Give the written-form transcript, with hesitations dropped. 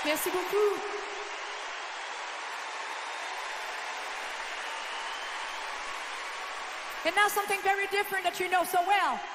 Merci beaucoup. And now something very different that you know so well.